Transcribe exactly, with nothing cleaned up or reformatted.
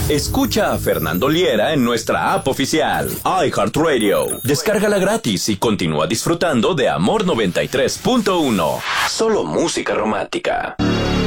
Escucha a Fernando Liera en nuestra app oficial, iHeartRadio. Descárgala gratis y continúa disfrutando de Amor noventa y tres punto uno. Solo música romántica.